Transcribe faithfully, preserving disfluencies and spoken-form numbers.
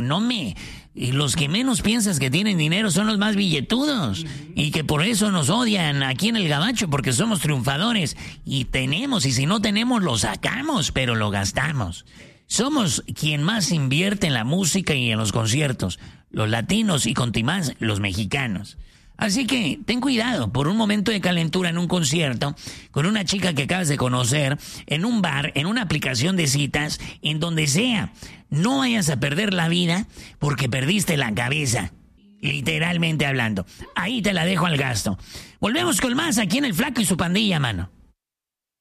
no me... Y los que menos piensas que tienen dinero son los más billetudos. Y que por eso nos odian aquí en el Gabacho, porque somos triunfadores. Y tenemos, y si no tenemos, lo sacamos, pero lo gastamos. Somos quien más invierte en la música y en los conciertos. Los latinos y con más los mexicanos. Así que ten cuidado, por un momento de calentura en un concierto, con una chica que acabas de conocer, en un bar, en una aplicación de citas, en donde sea. No vayas a perder la vida porque perdiste la cabeza, literalmente hablando. Ahí te la dejo al gasto. Volvemos con más aquí en El Flaco y su pandilla, mano.